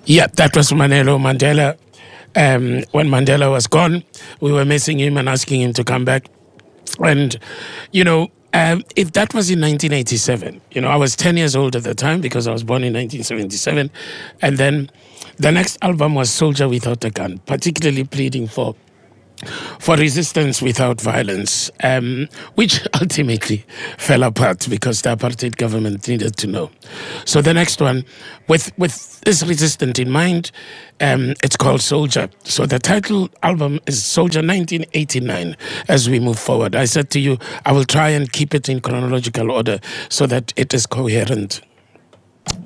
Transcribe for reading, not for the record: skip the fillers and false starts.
Yeah, that was Manelo Mandela. When Mandela was gone, we were missing him and asking him to come back. And, if that was in 1987, I was 10 years old at the time because I was born in 1977. And then the next album was Soldier Without a Gun, particularly pleading for resistance without violence, which ultimately fell apart because the apartheid government needed to know. So the next one, with this resistance in mind, it's called Soldier. So the title album is Soldier 1989 as we move forward. I said to you, I will try and keep it in chronological order so that it is coherent.